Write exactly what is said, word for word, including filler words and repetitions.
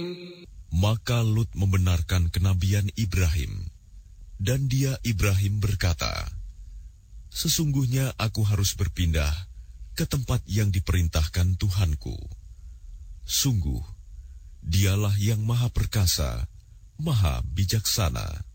Maka Lut membenarkan kenabian Ibrahim, dan dia Ibrahim berkata, "Sesungguhnya aku harus berpindah ke tempat yang diperintahkan Tuhanku. Sungguh, dialah yang maha perkasa, maha bijaksana."